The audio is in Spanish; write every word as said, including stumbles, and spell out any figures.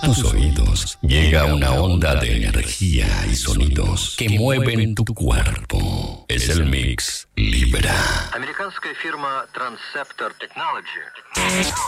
tus oídos llega una onda de energía y sonidos que mueven tu cuerpo. Es el Mix Libra. Американская фирма Transceptor Technology